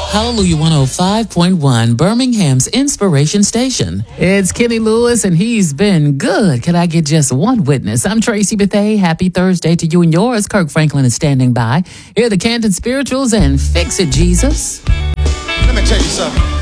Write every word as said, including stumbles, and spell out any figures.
Hallelujah one oh five point one, Birmingham's Inspiration Station. It's Kenny Lewis, and he's been good. Can I get just one witness? I'm Tracy Bethea. Happy Thursday to you and yours. Kirk Franklin is standing by. Here are the Canton Spirituals and Fix It, Jesus. Let me tell you something.